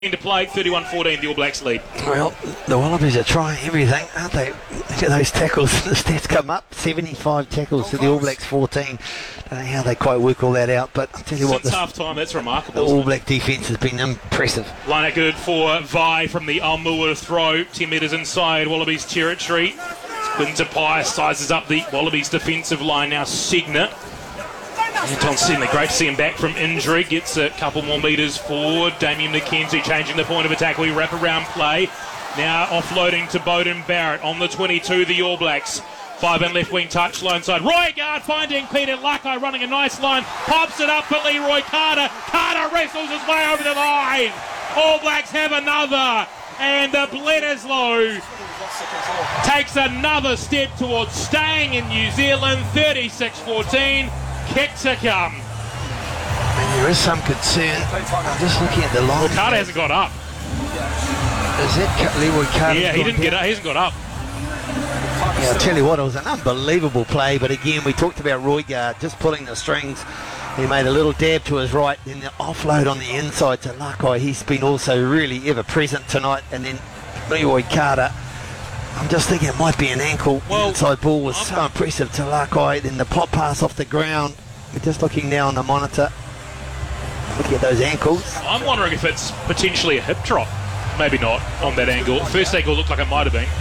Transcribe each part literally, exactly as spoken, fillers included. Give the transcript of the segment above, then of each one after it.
To play, thirty-one fourteen, the All Blacks lead. Well, the Wallabies are trying everything, aren't they? Look at those tackles. The stats come up. seventy-five tackles to the All Blacks fourteen. Don't know how they quite work all that out, but I'll tell you what, Since half time, that's remarkable. The All Black defence has been impressive. Line out good for Vi from the Almua throw. ten metres inside Wallabies territory. Quinta Pye sizes up the Wallabies defensive line now. Signer. Anton Sidney, great to see him back from injury. Gets a couple more metres forward. Damien McKenzie changing the point of attack. We wrap around play. Now offloading to Beauden Barrett on the twenty-two, the All Blacks. Five and left wing touch, line side. Roigard finding Peter Lakai running a nice line. Pops it up for Leroy Carter. Carter wrestles his way over the line. All Blacks have another. And uh, Bledisloe takes another step towards staying in New Zealand. thirty-six fourteen. Kick to come. And there is some concern. I'm just looking at the line. Well, Carter hasn't got up. Is that Leroy Carter? Yeah, he didn't get up. He hasn't got up. Yeah, I'll tell you what, it was an unbelievable play. But again, we talked about Roigard just pulling the strings. He made a little dab to his right, then the offload on the inside to Lakai. He's been also really ever present tonight. And then Leroy Carter. I'm just thinking it might be an ankle. Well, the inside ball was so impressive to Lakai. Then the pop pass off the ground. We're just looking now on the monitor. Looking at those ankles. I'm wondering if it's potentially a hip drop. Maybe not on that angle. First angle looked like it might have been.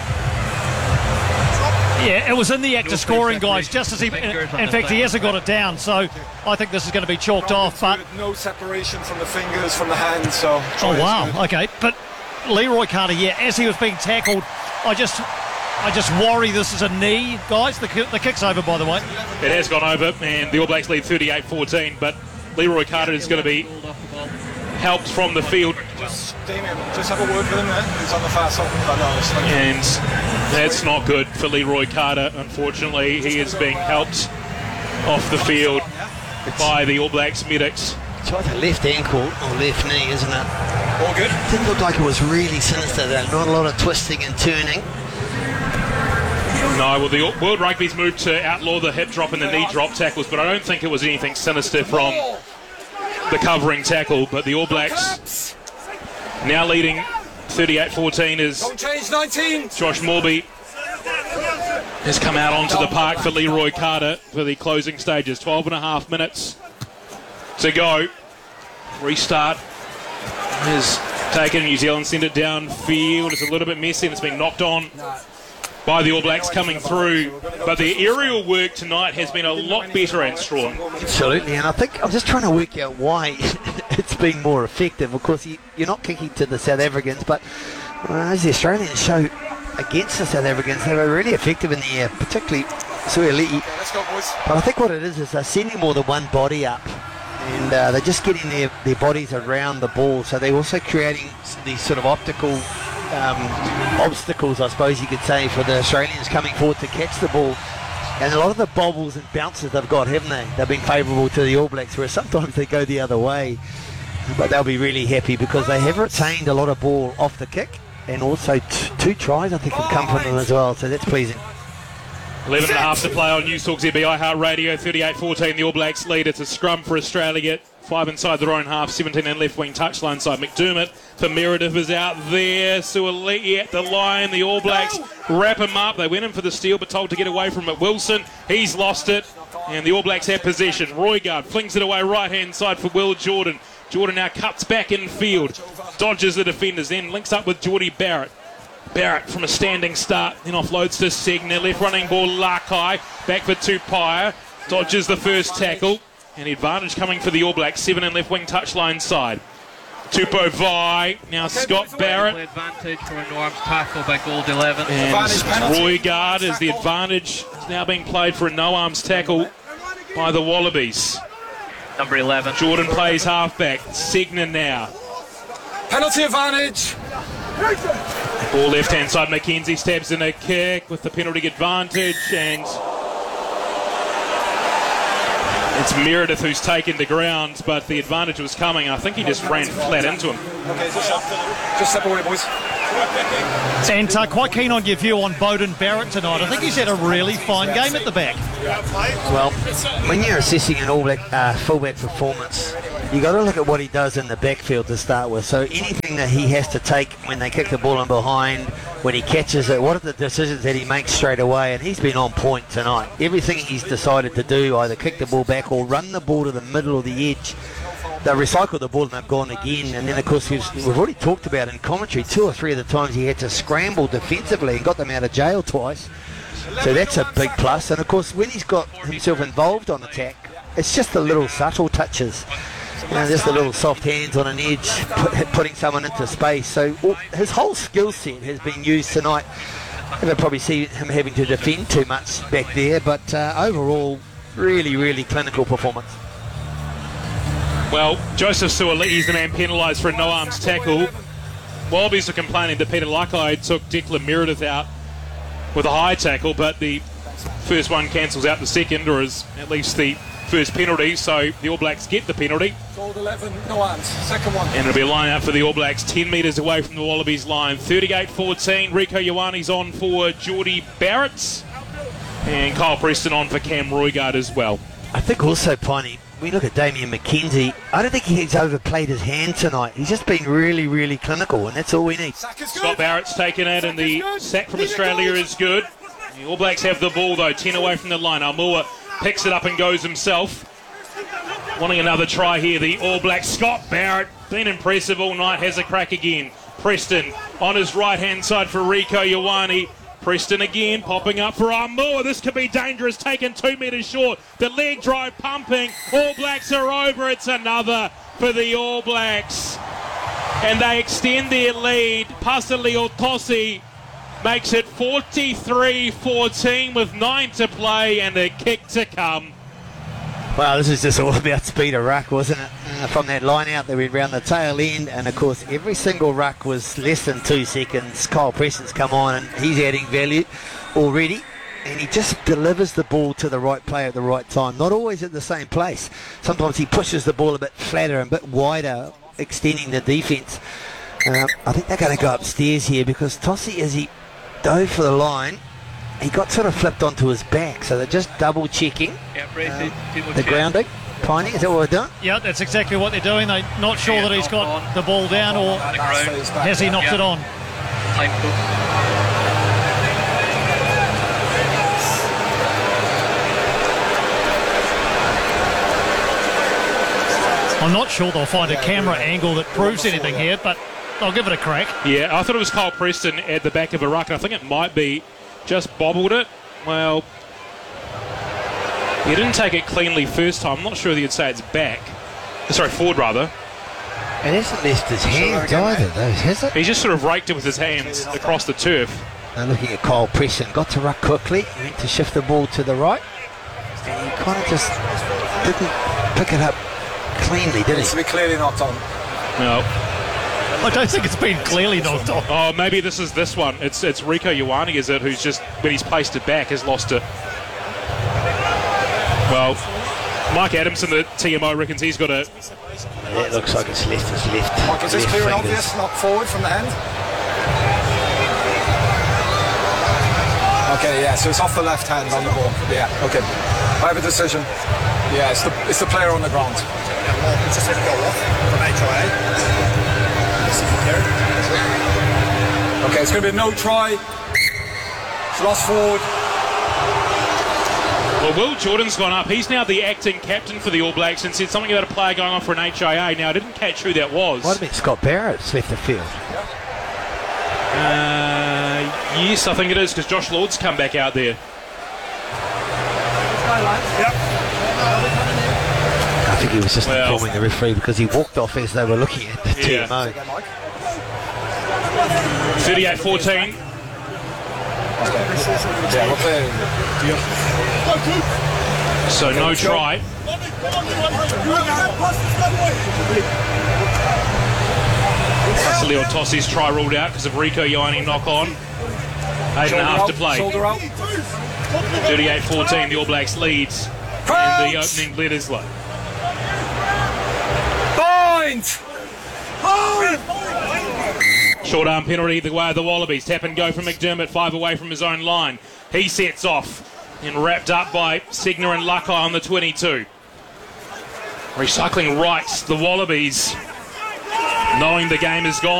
Yeah, it was in the act of scoring, guys, just as he... In, in fact, he hasn't got it down, so I think this is going to be chalked off, but... No separation from the fingers, from the hands, so... Oh, wow, okay. But Leroy Carter, yeah, as he was being tackled, I just... I just worry this is a knee, guys. The, the kick's over, by the way. It has gone over, and the All Blacks lead thirty-eight fourteen, but Leroy Carter is going to be helped from the field. Just, Damien, just have a word with him there. He's on the far side. And that's not good for Leroy Carter, unfortunately. He is being helped off the field by the All Blacks medics. It's either left ankle or left knee, isn't it? All good. It didn't look like it was really sinister though. Not a lot of twisting and turning. No, well, the World Rugby's moved to outlaw the hip drop and the knee drop tackles, but I don't think it was anything sinister from the covering tackle. But the All Blacks now leading thirty-eight fourteen is Don't change nineteen. Josh Morby has come out onto the park for Leroy Carter for the closing stages. twelve and a half minutes to go. Restart is taken. New Zealand send it downfield. It's a little bit messy and it's been knocked on by the All Blacks coming through, but the aerial work tonight has been a lot better at Strawn. Absolutely, and I think I'm just trying to work out why it's been more effective. Of course, you, you're not kicking to the South Africans, but well, as the Australians show against the South Africans, they were really effective in the air, particularly Suoli'i. Let's go, boys. But I think what it is is they're sending more than one body up, and uh, they're just getting their, their bodies around the ball, so they're also creating these sort of optical Um, obstacles, I suppose you could say, for the Australians coming forward to catch the ball. And a lot of the bobbles and bounces they've got, haven't they? They've been favourable to the All Blacks, whereas sometimes they go the other way. But they'll be really happy because they have retained a lot of ball off the kick, and also t- two tries I think have come from them as well, so that's pleasing. eleven and a half to play on News Talk Z B iHeartRadio. thirty-eight fourteen, the All Blacks lead. It's a scrum for Australia. Five inside their own half, seventeen and left wing touchline side. McDermott for Meredith is out there. Suoli'i at the line. The All Blacks wrap him up. They went in for the steal, but told to get away from it. Wilson, he's lost it. And the All Blacks have possession. Roigard flings it away right-hand side for Will Jordan. Jordan now cuts back in field. Dodges the defenders, then links up with Geordie Barrett. Barrett from a standing start, then offloads to Segner. Left running ball, Lakai. Back for Tupaia. Dodges the first tackle. And the advantage coming for the All Blacks, seven and left wing touchline side. Tupo Vi, now Scott Barrett. Advantage for an arms tackle by Gold eleven. And Roigard is the advantage. It's now being played for a no arms tackle by the Wallabies. Number eleven. Jordan plays halfback. Segner now. Penalty advantage. Ball left hand side. McKenzie stabs in a kick with the penalty advantage, and it's Meredith who's taken the ground, but the advantage was coming. I think he just ran flat into him. Okay, just, just step away, boys. And uh, quite keen on your view on Beauden Barrett tonight. I think he's had a really fine game at the back. Well, when you're assessing an All Black uh, fullback performance, you got to look at what he does in the backfield to start with. So anything that he has to take when they kick the ball in behind, when he catches it, what are the decisions that he makes straight away? And he's been on point tonight. Everything he's decided to do, either kick the ball back or run the ball to the middle or the edge. They recycled the ball and they've gone again. And then, of course, we've, we've already talked about in commentary, two or three of the times he had to scramble defensively and got them out of jail twice. So that's a big plus. And, of course, when he's got himself involved on attack, it's just the little subtle touches. You know, just the little soft hands on an edge, put, putting someone into space. So all, his whole skill set has been used tonight. I don't probably see him having to defend too much back there, but uh, overall, really, really clinical performance. Well, Joseph Suolii's the man penalised for a no-arms tackle. Wallabies are complaining that Peter Lakai took Declan Meredith out with a high tackle, but the first one cancels out the second, or is at least the first penalty, so the All Blacks get the penalty. Gold eleven, no arms, second one. And it'll be a line out for the All Blacks, ten metres away from the Wallabies line. thirty-eight fourteen, Rico Ioane's on for Geordie Barrett. And Kyle Preston on for Cam Roigard as well. I think also, Piney, we look at Damien McKenzie, I don't think he's overplayed his hand tonight. He's just been really, really clinical, and that's all we need. Scott Barrett's taken it, and the sack from Australia is good. The All Blacks have the ball, though, ten away from the line. Almua picks it up and goes himself. Wanting another try here, the All Blacks. Scott Barrett, been impressive all night, has a crack again. Preston on his right-hand side for Rico Ioane. Preston again, popping up for Almua. This could be dangerous, taken two metres short. The leg drive pumping. All Blacks are over. It's another for the All Blacks. And they extend their lead. Pasaliao Tosi makes it forty-three fourteen with nine to play and a kick to come. Well, this is just all about speed of ruck, wasn't it? Uh, from that line out, they went round the tail end, and of course, every single ruck was less than two seconds. Kyle Preston's come on, and he's adding value already, and he just delivers the ball to the right player at the right time. Not always at the same place. Sometimes he pushes the ball a bit flatter and a bit wider, extending the defence. Uh, I think they're going to go upstairs here because Tosi, as he dove for the line, he got sort of flipped onto his back, so they're just double checking Yeah, um, the grounding. Piney, is that what we're doing? Yeah, that's exactly what they're doing. They're not sure Yeah, that he's got on. the ball down, or The ground. has he knocked Yeah. it on? Time goal. I'm not sure they'll find a camera angle that proves anything here, but they'll give it a crack. Yeah, I thought it was Kyle Preston at the back of a ruck, and I think it might be just bobbled it. Well, he didn't take it cleanly first time. I'm not sure that you'd say it's back. Sorry, forward rather. It hasn't left his hands either, though, has it? He just sort of raked it with his hands across the turf. Now looking at Kyle Preston, got to ruck quickly, he went to shift the ball to the right, and he kind of just didn't pick it up cleanly, did Needs he? to be clearly knocked on. No. I don't think it's been clearly knocked off. Oh, maybe this is this one. It's it's Rico Ioane, is it, who's just, when he's placed it back, has lost it. Well, Mike Adamson, the T M O, reckons he's got a... That looks like it's left his left. Mike, is this left clear and fingers. obvious? Not forward from the hand? Okay, yeah, so it's off the left hand on the ball. Yeah, okay. I have a decision. Yeah, it's the, it's the player on the ground. It's just let it go off from H I A. Okay, it's going to be a no try. It's lost forward. Well, Will Jordan's gone up. He's now the acting captain for the All Blacks and said something about a player going off for an H I A. Now, I didn't catch who that was. Might have been Scott Barrett's left the field. Uh, yes, I think it is, because Josh Lord's come back out there. I think he was just Well- informing the referee because he walked off as they were looking at the Yeah. T M O. thirty-eight fourteen. Yeah, we're playing. So no try. Pasaliao Tosi's try ruled out because of Rico Ioane knock on. Eight and a half to play. Shoulder out. thirty-eight fourteen, the All Blacks leads in the opening Bledisloe. Point! Short arm penalty the way of the Wallabies. Tap and go from McDermott, five away from his own line. He sets off and wrapped up by Signer and Lakai on the twenty-two. Recycling rights, the Wallabies, knowing the game is gone.